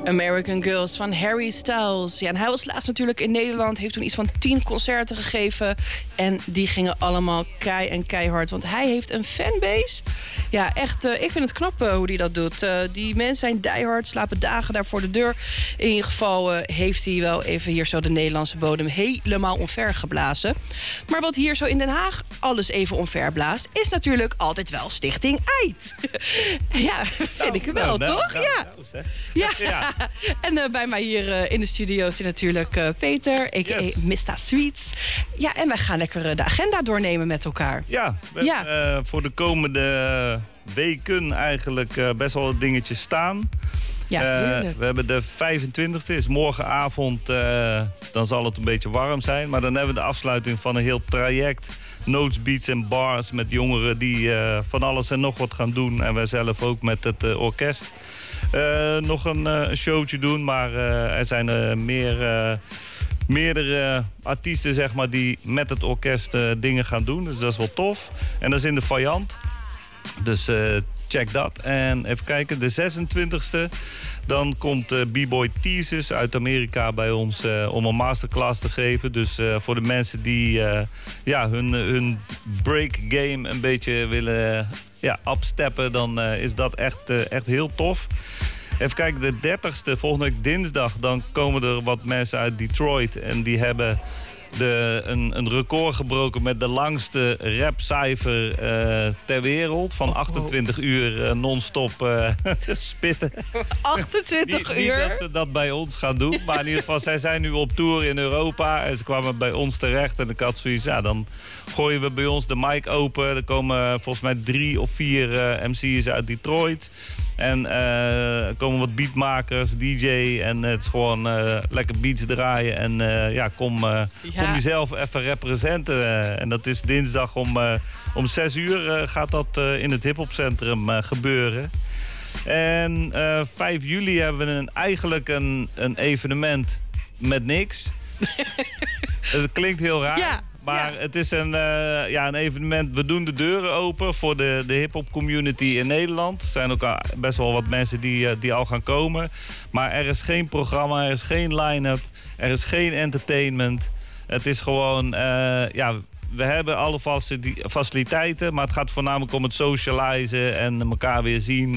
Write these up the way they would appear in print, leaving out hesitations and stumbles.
American Girls van Harry Styles. Ja, en hij was laatst natuurlijk in Nederland. Heeft toen iets van 10 concerten gegeven. En die gingen allemaal keihard. Want hij heeft een fanbase. Ja, echt. Ik vind het knap hoe hij dat doet. Die mensen zijn diehard, slapen dagen daar voor de deur. In ieder geval heeft hij wel even hier zo de Nederlandse bodem helemaal omver geblazen. Maar wat hier zo in Den Haag alles even omver blaast, is natuurlijk altijd wel Stichting AID. Ja, vind ik wel, toch? Ja. En bij mij hier in de studio zit natuurlijk Peter, a.k.a. Mr. Sweets. Ja, en wij gaan lekker de agenda doornemen met elkaar. Ja, voor de komende weken eigenlijk best wel wat dingetjes staan. Ja, we hebben de 25e, is morgenavond, dan zal het een beetje warm zijn. Maar dan hebben we de afsluiting van een heel traject. Notes, beats en bars met jongeren die van alles en nog wat gaan doen. En wij zelf ook met het orkest nog een showtje doen. Maar er zijn meerdere artiesten zeg maar, die met het orkest dingen gaan doen. Dus dat is wel tof. En dat is in de Vajant. Dus check dat. En even kijken, de 26e. Dan komt B-Boy Teasers uit Amerika bij ons om een masterclass te geven. Dus voor de mensen die hun break game een beetje willen upsteppen, dan is dat echt heel tof. Even kijken, de 30e, volgende week dinsdag, dan komen er wat mensen uit Detroit. En die hebben een record gebroken met de langste rapcijfer ter wereld. Van 28 uur non-stop te spitten. 28 uur? Niet dat ze dat bij ons gaan doen. Maar in ieder geval, zij zijn nu op tour in Europa. En ze kwamen bij ons terecht. En ik had zoiets, dan gooien we bij ons de mic open. Er komen volgens mij 3 of 4 MC's uit Detroit. En er komen wat beatmakers, DJ. En het is gewoon lekker beats draaien. En kom jezelf even representen. En dat is dinsdag om 6 uur gaat dat in het hiphopcentrum gebeuren. En 5 juli hebben we eigenlijk een evenement met niks. Dus het klinkt heel raar. Ja. Maar het is een evenement. We doen de deuren open voor de hip-hop community in Nederland. Er zijn ook best wel wat mensen die al gaan komen. Maar er is geen programma, er is geen line-up, er is geen entertainment. Het is gewoon, we hebben alle faciliteiten, maar het gaat voornamelijk om het socializen en elkaar weer zien.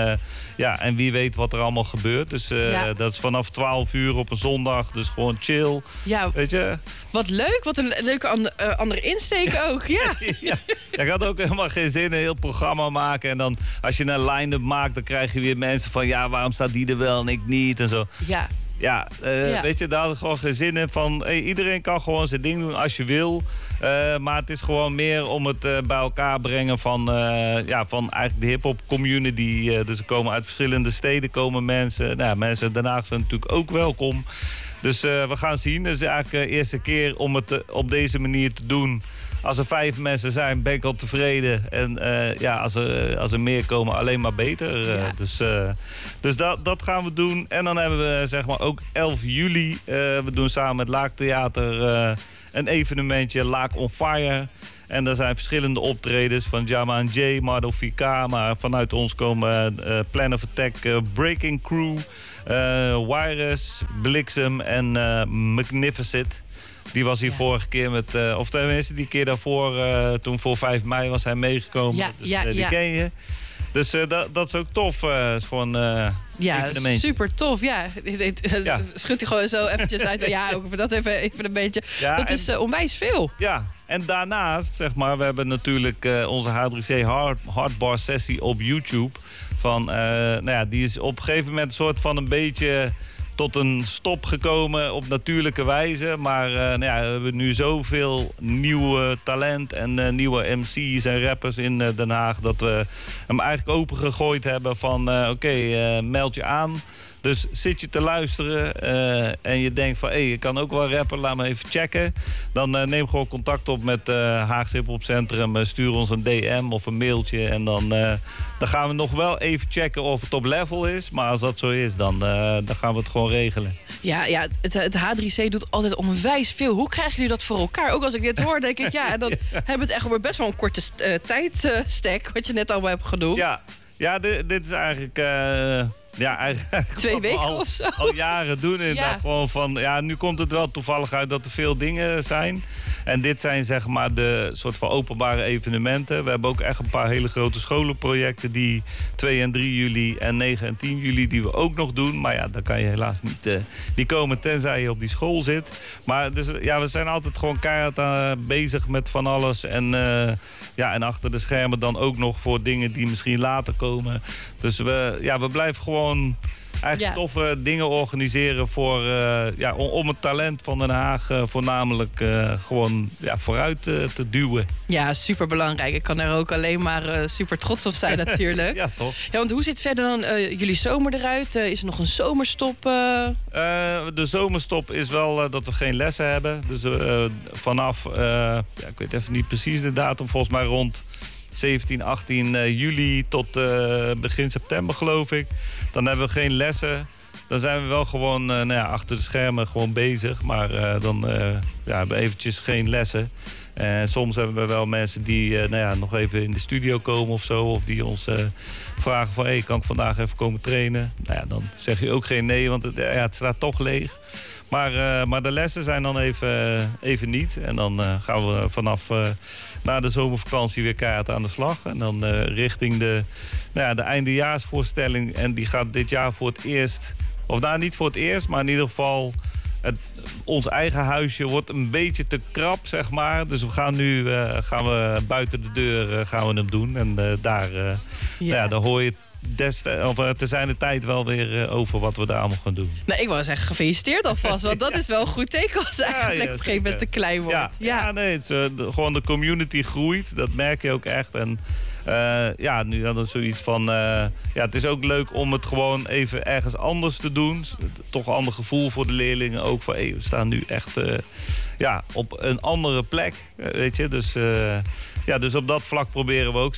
En wie weet wat er allemaal gebeurt. Dus dat is vanaf 12 uur op een zondag, dus gewoon chill. Ja, weet je? Wat leuk, wat een leuke andere insteek ook. Ja. Ik had ook helemaal geen zin in een heel programma maken. En dan als je een line-up maakt, dan krijg je weer mensen van waarom staat die er wel en ik niet en zo. Ja. Weet je, daar had ik gewoon geen zin in van iedereen kan gewoon zijn ding doen als je wil. Maar het is gewoon meer om het bij elkaar brengen van eigenlijk de hip-hop community. Dus er komen uit verschillende steden komen mensen. Mensen uit Den Haag zijn natuurlijk ook welkom. Dus we gaan zien. Het is eigenlijk de eerste keer om het op deze manier te doen. Als er 5 mensen zijn, ben ik al tevreden. En als er meer komen, alleen maar beter. Dus dat gaan we doen. En dan hebben we zeg maar ook 11 juli. We doen samen met Laaktheater een evenementje, Laak on Fire. En er zijn verschillende optredens van Jama J, Mardo VK. Maar vanuit ons komen Plan of Attack, Breaking Crew, Wirus, Bliksem en Magnificent. Die was hier vorige keer met, of tenminste die keer daarvoor, toen voor 5 mei was hij meegekomen. Die ken je. Dus dat is ook tof. Is gewoon evenement. Super tof. Ja. Schudt hij gewoon zo eventjes uit. Ook dat even een beetje. Ja, dat is onwijs veel. Ja, en daarnaast, zeg maar, we hebben natuurlijk onze H3C Hardbar sessie op YouTube. Die is op een gegeven moment een soort van een beetje tot een stop gekomen op natuurlijke wijze. Maar we hebben nu zoveel nieuwe talent en nieuwe MC's en rappers in Den Haag dat we hem eigenlijk opengegooid hebben van meld je aan. Dus zit je te luisteren en je denkt van ik kan ook wel rappen, laat me even checken. Dan neem gewoon contact op met Haagse Hip Hop Centrum. Stuur ons een DM of een mailtje. En dan gaan we nog wel even checken of het op level is. Maar als dat zo is, dan gaan we het gewoon regelen. Ja, het H3C doet altijd onwijs veel. Hoe krijgen jullie dat voor elkaar? Ook als ik dit hoor, denk ik, en dan hebben we het echt over best wel een korte tijdstek, wat je net al hebt genoemd. Ja, dit is eigenlijk Ja, eigenlijk 2 weken of zo. Al jaren doen inderdaad. Gewoon van, nu komt het wel toevallig uit dat er veel dingen zijn. En dit zijn zeg maar de soort van openbare evenementen. We hebben ook echt een paar hele grote scholenprojecten die 2 en 3 juli en 9 en 10 juli die we ook nog doen. Maar ja, daar kan je helaas niet die komen tenzij je op die school zit. Maar dus, we zijn altijd gewoon keihard bezig met van alles. En achter de schermen dan ook nog voor dingen die misschien later komen. Dus we blijven gewoon eigenlijk toffe dingen organiseren voor, om het talent van Den Haag voornamelijk gewoon vooruit te duwen. Ja, superbelangrijk. Ik kan er ook alleen maar super trots op zijn natuurlijk. Ja, toch? Ja, want hoe ziet verder dan jullie zomer eruit? Is er nog een zomerstop? De zomerstop is wel dat we geen lessen hebben. Dus vanaf, ik weet even niet precies de datum, volgens mij rond 17, 18 juli tot begin september, geloof ik. Dan hebben we geen lessen. Dan zijn we wel gewoon achter de schermen gewoon bezig. Maar dan hebben we eventjes geen lessen. Soms hebben we wel mensen die nog even in de studio komen of zo. Of die ons vragen van, kan ik vandaag even komen trainen? Dan zeg je ook geen nee, want het staat toch leeg. Maar de lessen zijn dan even niet. En dan gaan we vanaf na de zomervakantie weer keihard aan de slag. En dan richting de eindejaarsvoorstelling. En die gaat dit jaar voor het eerst... Of niet voor het eerst, maar in ieder geval... ons eigen huisje wordt een beetje te krap, zeg maar. Dus we gaan nu buiten de deur gaan we hem doen. En daar hoor je te zijn de tijd wel weer over wat we daar allemaal gaan doen. Nou, ik wou zeggen gefeliciteerd alvast, want dat is wel een goed teken als eigenlijk op een gegeven moment te klein wordt. Het is, gewoon de community groeit, dat merk je ook echt. En nu hadden we zoiets van... het is ook leuk om het gewoon even ergens anders te doen. Toch een ander gevoel voor de leerlingen ook. Van, we staan nu echt op een andere plek, weet je. Dus op dat vlak proberen we ook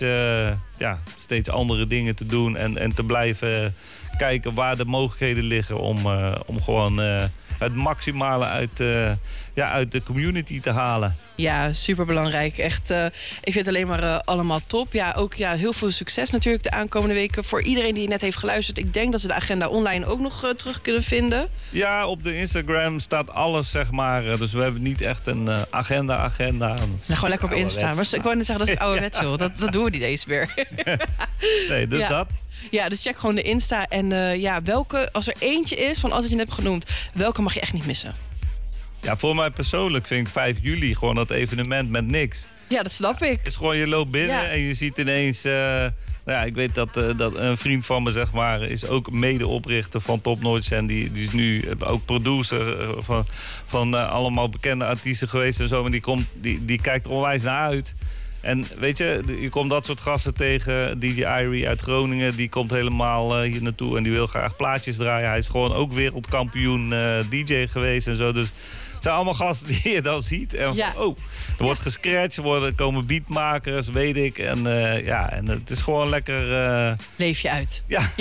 steeds andere dingen te doen. En te blijven kijken waar de mogelijkheden liggen om gewoon het maximale uit de community te halen. Ja, superbelangrijk. Echt, ik vind het alleen maar allemaal top. Ja, ook heel veel succes natuurlijk de aankomende weken. Voor iedereen die net heeft geluisterd. Ik denk dat ze de agenda online ook nog terug kunnen vinden. Ja, op de Instagram staat alles, zeg maar. Dus we hebben niet echt een agenda. Gewoon lekker op Insta. Maar ik wou net zeggen dat ik ouderwets wil. Dat doen we niet eens meer. Nee, dus dat. Ja, dus check gewoon de Insta. En welke, als er eentje is van alles wat je net hebt genoemd, welke mag je echt niet missen? Ja, voor mij persoonlijk vind ik 5 juli gewoon dat evenement met niks. Ja, dat snap ik. Het is gewoon, je loopt binnen en je ziet ineens... ik weet dat een vriend van me, zeg maar, is ook medeoprichter van Top Notch. En die is nu ook producer van allemaal bekende artiesten geweest en zo. En die kijkt er onwijs naar uit. En weet je komt dat soort gasten tegen. DJ Irie uit Groningen, die komt helemaal hier naartoe en die wil graag plaatjes draaien. Hij is gewoon ook wereldkampioen DJ geweest en zo. Dus het zijn allemaal gasten die je dan ziet. En er wordt gescratcht, er komen beatmakers, weet ik. En het is gewoon lekker... Leef je uit.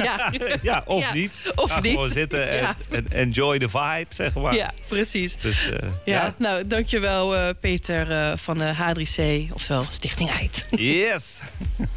Of niet. Of niet. Gewoon zitten en enjoy the vibe, zeg maar. Ja, precies. Dus, Nou, dankjewel Peter van de H3C, oftewel Stichting Eid. Yes!